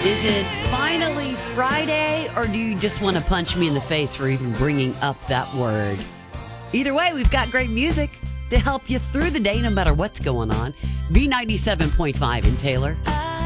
Is it finally Friday, or do you just want to punch me in the face for even bringing up that word? Either way, we've got great music to help you through the day no matter what's going on. B97.5 in Taylor.